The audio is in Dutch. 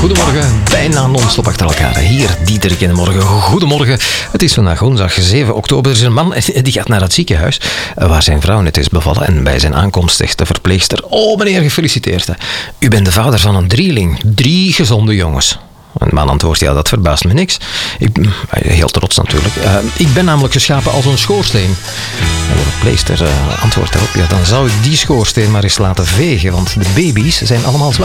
Goedemorgen, bijna non-stop achter elkaar. Hier, Diederik in de morgen. Goedemorgen. Het is vandaag woensdag 7 oktober. Er is een man die gaat naar het ziekenhuis waar zijn vrouw net is bevallen. En bij zijn aankomst zegt de verpleegster: oh meneer, gefeliciteerd. U bent de vader van een drieling. 3 gezonde jongens. En de man antwoordt: ja, dat verbaast me niks. Heel trots natuurlijk. Ik ben namelijk geschapen als een schoorsteen. En de verpleegster antwoordt daarop: ja, dan zou ik die schoorsteen maar eens laten vegen, want de baby's zijn allemaal zwaar.